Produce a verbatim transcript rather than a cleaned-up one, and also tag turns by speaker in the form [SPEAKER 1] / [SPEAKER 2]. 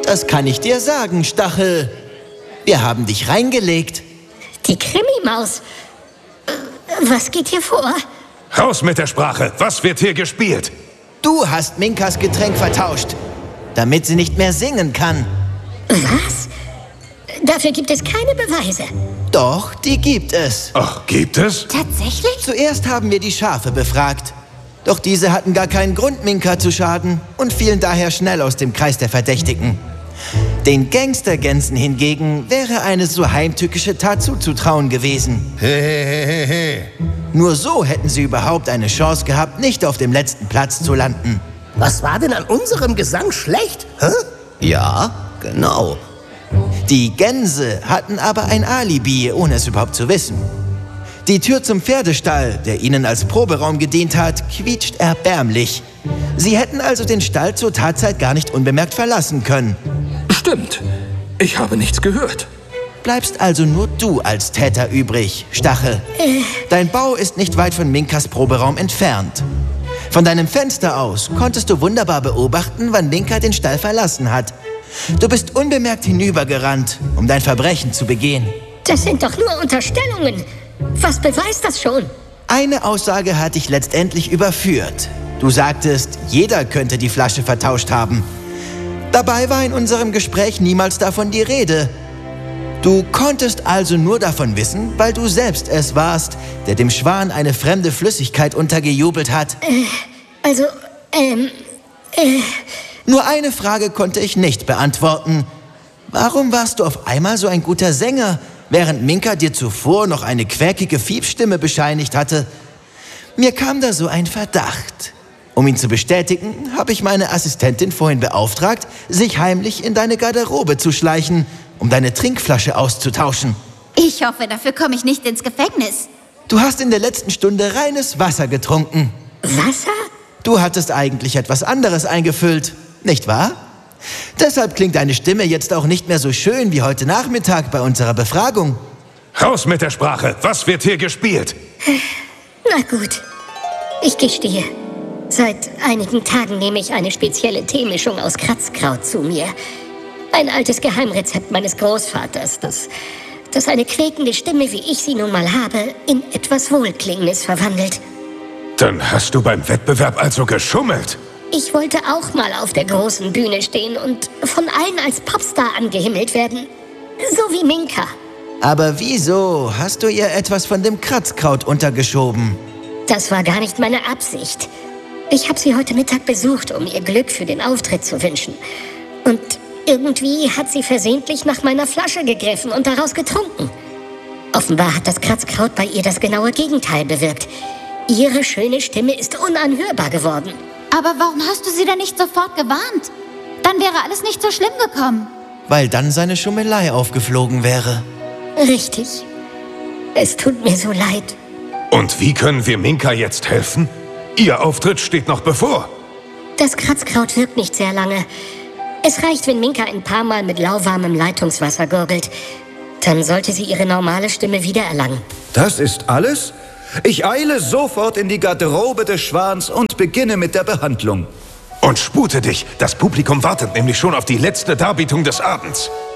[SPEAKER 1] Das kann ich dir sagen, Stachel. Wir haben dich reingelegt.
[SPEAKER 2] Die Krimimaus. Was geht hier vor?
[SPEAKER 3] Raus mit der Sprache. Was wird hier gespielt?
[SPEAKER 1] Du hast Minkas Getränk vertauscht, damit sie nicht mehr singen kann.
[SPEAKER 2] Was? Dafür gibt es keine Beweise.
[SPEAKER 1] Doch, die gibt es.
[SPEAKER 3] Ach, gibt es?
[SPEAKER 4] Tatsächlich?
[SPEAKER 1] Zuerst haben wir die Schafe befragt. Doch diese hatten gar keinen Grund, Minka zu schaden und fielen daher schnell aus dem Kreis der Verdächtigen. Den Gangstergänsen hingegen wäre eine so heimtückische Tat zuzutrauen gewesen.
[SPEAKER 5] He, he, he, he.
[SPEAKER 1] Nur so hätten sie überhaupt eine Chance gehabt, nicht auf dem letzten Platz zu landen.
[SPEAKER 6] Was war denn an unserem Gesang schlecht? Hä?
[SPEAKER 7] Ja, genau.
[SPEAKER 1] Die Gänse hatten aber ein Alibi, ohne es überhaupt zu wissen. Die Tür zum Pferdestall, der ihnen als Proberaum gedient hat, quietscht erbärmlich. Sie hätten also den Stall zur Tatzeit gar nicht unbemerkt verlassen können.
[SPEAKER 8] Stimmt. Ich habe nichts gehört.
[SPEAKER 1] Bleibst also nur du als Täter übrig, Stachel. Dein Bau ist nicht weit von Minkas Proberaum entfernt. Von deinem Fenster aus konntest du wunderbar beobachten, wann Minka den Stall verlassen hat. Du bist unbemerkt hinübergerannt, um dein Verbrechen zu begehen.
[SPEAKER 2] Das sind doch nur Unterstellungen. Was beweist das schon?
[SPEAKER 1] Eine Aussage hat dich letztendlich überführt. Du sagtest, jeder könnte die Flasche vertauscht haben. Dabei war in unserem Gespräch niemals davon die Rede. Du konntest also nur davon wissen, weil du selbst es warst, der dem Schwan eine fremde Flüssigkeit untergejubelt hat.
[SPEAKER 2] Äh, also, ähm, äh...
[SPEAKER 1] Nur eine Frage konnte ich nicht beantworten. Warum warst du auf einmal so ein guter Sänger, während Minka dir zuvor noch eine quäkige Fiepstimme bescheinigt hatte? Mir kam da so ein Verdacht. Um ihn zu bestätigen, habe ich meine Assistentin vorhin beauftragt, sich heimlich in deine Garderobe zu schleichen, um deine Trinkflasche auszutauschen.
[SPEAKER 4] Ich hoffe, dafür komme ich nicht ins Gefängnis.
[SPEAKER 1] Du hast in der letzten Stunde reines Wasser getrunken.
[SPEAKER 2] Wasser?
[SPEAKER 1] Du hattest eigentlich etwas anderes eingefüllt, nicht wahr? Deshalb klingt deine Stimme jetzt auch nicht mehr so schön wie heute Nachmittag bei unserer Befragung.
[SPEAKER 3] Raus mit der Sprache. Was wird hier gespielt?
[SPEAKER 2] Na gut, ich gestehe. Seit einigen Tagen nehme ich eine spezielle Teemischung aus Kratzkraut zu mir. Ein altes Geheimrezept meines Großvaters, das, das eine quäkende Stimme, wie ich sie nun mal habe, in etwas Wohlklingendes verwandelt.
[SPEAKER 3] Dann hast du beim Wettbewerb also geschummelt.
[SPEAKER 2] Ich wollte auch mal auf der großen Bühne stehen und von allen als Popstar angehimmelt werden. So wie Minka.
[SPEAKER 1] Aber wieso hast du ihr etwas von dem Kratzkraut untergeschoben?
[SPEAKER 2] Das war gar nicht meine Absicht. Ich habe sie heute Mittag besucht, um ihr Glück für den Auftritt zu wünschen. Und irgendwie hat sie versehentlich nach meiner Flasche gegriffen und daraus getrunken. Offenbar hat das Kratzkraut bei ihr das genaue Gegenteil bewirkt. Ihre schöne Stimme ist unanhörbar geworden.
[SPEAKER 4] Aber warum hast du sie denn nicht sofort gewarnt? Dann wäre alles nicht so schlimm gekommen.
[SPEAKER 1] Weil dann seine Schummelei aufgeflogen wäre.
[SPEAKER 2] Richtig. Es tut mir so leid.
[SPEAKER 3] Und wie können wir Minka jetzt helfen? Ihr Auftritt steht noch bevor.
[SPEAKER 2] Das Kratzkraut wirkt nicht sehr lange. Es reicht, wenn Minka ein paar Mal mit lauwarmem Leitungswasser gurgelt. Dann sollte sie ihre normale Stimme wiedererlangen.
[SPEAKER 5] Das ist alles? Ich eile sofort in die Garderobe des Schwans und beginne mit der Behandlung.
[SPEAKER 3] Und spute dich. Das Publikum wartet nämlich schon auf die letzte Darbietung des Abends.